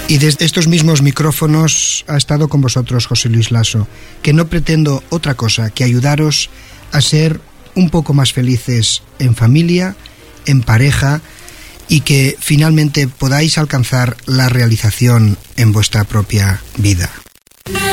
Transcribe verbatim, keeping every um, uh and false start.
Y desde estos mismos micrófonos ha estado con vosotros José Luis Lasso, que no pretendo otra cosa que ayudaros a ser un poco más felices en familia, en pareja, y que finalmente podáis alcanzar la realización en vuestra propia vida.